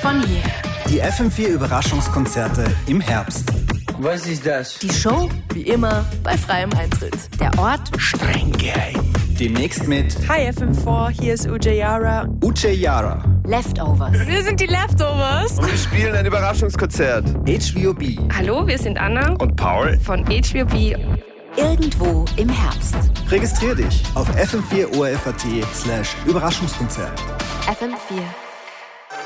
von hier. Die FM4 Überraschungskonzerte im Herbst. Was ist das? Die Show, wie immer, bei freiem Eintritt. Der Ort Streng geheim. Demnächst mit Hi FM4, hier ist Uche Yara. Uche Yara, Leftovers. Wir sind die Leftovers. Und wir spielen ein Überraschungskonzert. HVOB, Hallo, wir sind Anna Und Paul? von HVOB. Irgendwo im Herbst. Registrier dich auf fm4orf.at/Überraschungskonzert. FM4